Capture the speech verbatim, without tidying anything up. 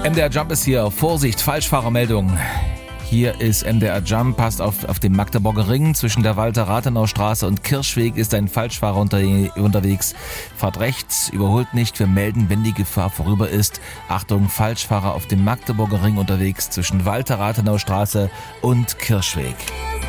M D R Jump ist hier. Vorsicht, Falschfahrermeldung. Hier ist M D R Jump, passt auf, auf dem Magdeburger Ring. Zwischen der Walter-Rathenau-Straße und Kirschweg ist ein Falschfahrer unter, unterwegs. Fahrt rechts, überholt nicht. Wir melden, wenn die Gefahr vorüber ist. Achtung, Falschfahrer auf dem Magdeburger Ring unterwegs zwischen Walter-Rathenau-Straße und Kirschweg.